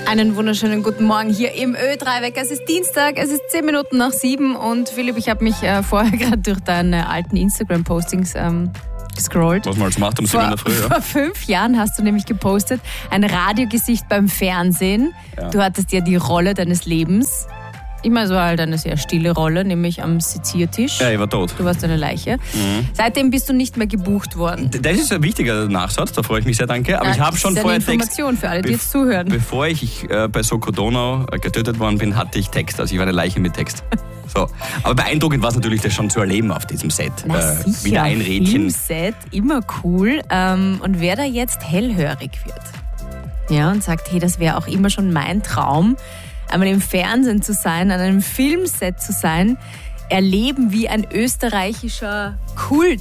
Einen wunderschönen guten Morgen hier im Ö3-Wecker. Es ist Dienstag, es ist 10 Minuten nach 7 und Philipp, ich habe mich vorher gerade durch deine alten Instagram-Postings gescrollt. Was man also macht um 7 in der Früh, ja. Vor 5 Jahren hast du nämlich gepostet, ein Radiogesicht beim Fernsehen. Ja. Du hattest ja die Rolle deines Lebens. Immer so halt eine sehr stille Rolle, nämlich am Seziertisch. Ja, ich war tot. Du warst eine Leiche. Seitdem bist du nicht mehr gebucht worden. Das ist ein wichtiger Nachsatz, da freue ich mich sehr, danke. Aber ich habe schon vorher Text. Das ist eine Information für alle, die jetzt zuhören. Bevor ich bei Soko Donau getötet worden bin, hatte ich Text. Also ich war eine Leiche mit Text. So. Aber beeindruckend war es natürlich, das schon zu erleben auf diesem Set. Na sicher, wieder ein Rädchen. Set, immer cool. Und wer da jetzt hellhörig wird, ja, und sagt, hey, das wäre auch immer schon mein Traum, einmal im Fernsehen zu sein, an einem Filmset zu sein, erleben, wie ein österreichischer Kult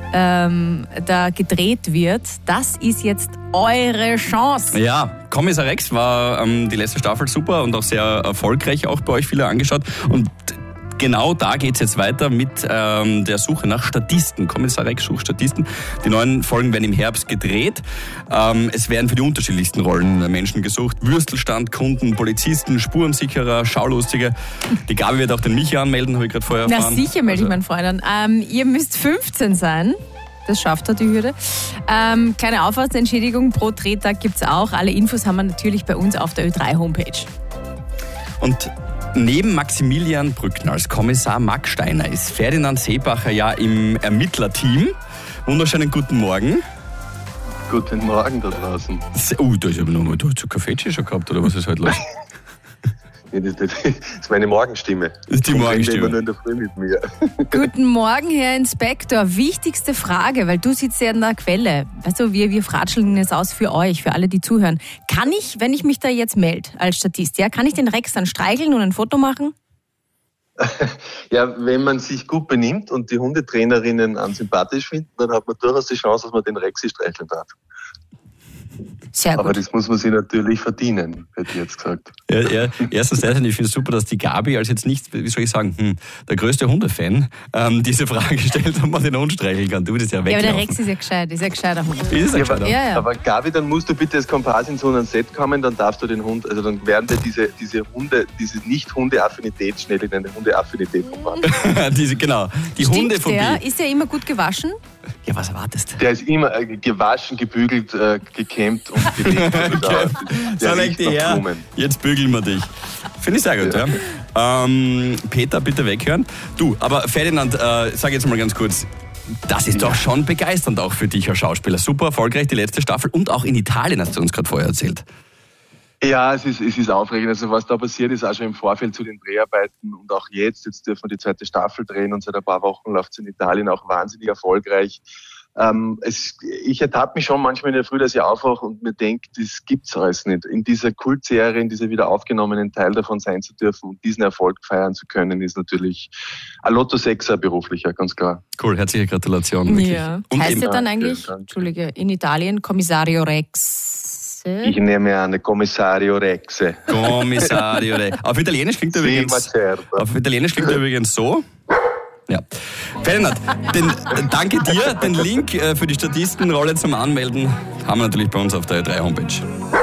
da gedreht wird. Das ist jetzt eure Chance. Ja, Kommissar Rex war die letzte Staffel super und auch sehr erfolgreich, auch bei euch viele angeschaut. Und genau da geht es jetzt weiter mit der Suche nach Statisten. Kommissar Rex sucht Statisten. Die neuen Folgen werden im Herbst gedreht. Es werden für die unterschiedlichsten Rollen Menschen gesucht. Würstelstand, Kunden, Polizisten, Spurensicherer, Schaulustige. Die Gabi wird auch den Michi anmelden, habe ich gerade vorher erfahren. Na sicher melde ich meinen Freund an. Ihr müsst 15 sein. Das schafft er, die Hürde. Kleine Aufwandsentschädigung pro Drehtag gibt es auch. Alle Infos haben wir natürlich bei uns auf der Ö3-Homepage. Und neben Maximilian Brückner als Kommissar Max Steiner ist Ferdinand Seebacher ja im Ermittlerteam. Wunderschönen guten Morgen. Guten Morgen da draußen. Da ist aber nochmal, du hast so Kaffee schon gehabt, oder was ist heute los? Das ist meine Morgenstimme. Das ist die Morgenstimme. Immer nur in der Früh mit mir. Guten Morgen, Herr Inspektor. Wichtigste Frage, weil du sitzt ja an der Quelle. Weißt du, wir fratscheln es aus für euch, für alle, die zuhören. Kann ich, wenn ich mich da jetzt melde als Statist, ja, kann ich den Rex dann streicheln und ein Foto machen? Ja, wenn man sich gut benimmt und die Hundetrainerinnen sympathisch finden, dann hat man durchaus die Chance, dass man den Rexi streicheln darf. Sehr gut. Aber das muss man sich natürlich verdienen, hätte ich jetzt gesagt. Ja, erstens, ich finde es super, dass die Gabi als jetzt nicht, wie soll ich sagen, der größte Hundefan diese Frage stellt, ob man den Hund streicheln kann. Du würdest ja weglaufen. Ja, aber der Rex ist ja gescheit, ist ja gescheiter Hund. Ist ein gescheiter Hund. Ja. Aber Gabi, dann musst du bitte als Kompass in so ein Set kommen, dann darfst du den Hund, also dann werden wir diese Nicht-Hunde-Affinität schnell in eine Hunde-Affinität umwandeln. Genau, die Stimmt, Hundephobie. ist der immer gut gewaschen? Ja, was erwartest du? Der ist immer gewaschen, gebügelt, gekämmt und gelegt. Okay. So leg die her, jetzt bügeln wir dich. Finde ich sehr gut, ja. Peter, bitte weghören. Du, aber Ferdinand, sag jetzt mal ganz kurz, das ist doch schon begeisternd auch für dich als Schauspieler. Super erfolgreich, die letzte Staffel und auch in Italien, hast du uns gerade vorher erzählt. Ja, es ist aufregend. Also was da passiert ist, auch schon im Vorfeld zu den Dreharbeiten und auch jetzt dürfen wir die zweite Staffel drehen und seit ein paar Wochen läuft es in Italien auch wahnsinnig erfolgreich. Ich ertappe mich schon manchmal in der Früh, dass ich aufwache und mir denke, das gibt's alles nicht. In dieser Kultserie, in dieser wieder aufgenommenen Teil davon sein zu dürfen und diesen Erfolg feiern zu können, ist natürlich ein Lotto-Sechser beruflicher, ganz klar. Cool, herzliche Gratulation. Wirklich. Ja. Und heißt er dann eigentlich, Entschuldige, in Italien Kommissario Rex? Ich nehme an, Kommissario Rexe. Kommissario Rexe. Auf Italienisch klingt er übrigens so. Ja. Ferdinand, danke dir. Den Link für die Statistenrolle zum Anmelden haben wir natürlich bei uns auf der Ö3 Homepage.